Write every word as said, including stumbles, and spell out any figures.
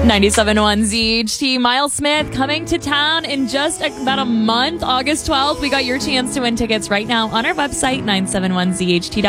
ninety-seven point one Z H T. Miles Smith coming to town in just about a month, August twelfth. We got your chance to win tickets right now on our website, nine seven one Z H T dot com.